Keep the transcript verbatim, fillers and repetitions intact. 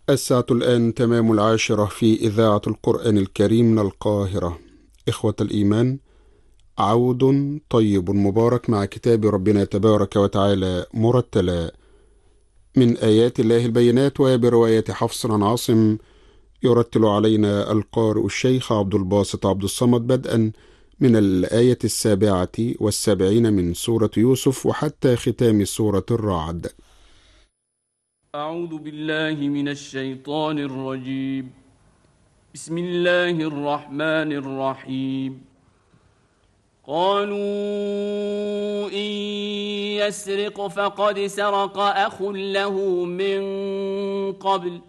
الساعة الآن تمام العاشرة في إذاعة القرآن الكريم من القاهرة. إخوة الإيمان، عود طيب مبارك مع كتاب ربنا تبارك وتعالى مرتلا من آيات الله البينات، وبرواية حفص عن عاصم. يرتل علينا القارئ الشيخ عبد الباسط عبد الصمد بدءا من الآية السابعة والسبعين من سورة يوسف وحتى ختام سورة الرعد. أعوذ بالله من الشيطان الرجيم. بسم الله الرحمن الرحيم. قالوا إن يسرق فقد سرق أخ له من قبل